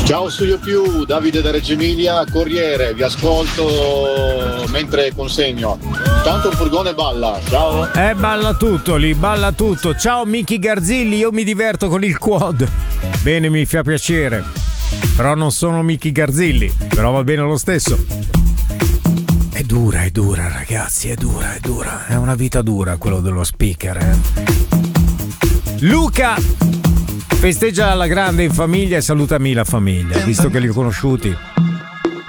Ciao Studio Più, Davide da Reggio Emilia, Corriere, vi ascolto mentre consegno. Tanto il furgone balla, ciao. Balla tutto lì, balla tutto. Ciao Miki Garzilli, io mi diverto con il quad. Bene, mi fa piacere. Però non sono Miki Garzilli, però va bene lo stesso. È dura ragazzi, è dura. È una vita dura quello dello speaker. Luca festeggia alla grande in famiglia e salutami la famiglia, visto che li ho conosciuti.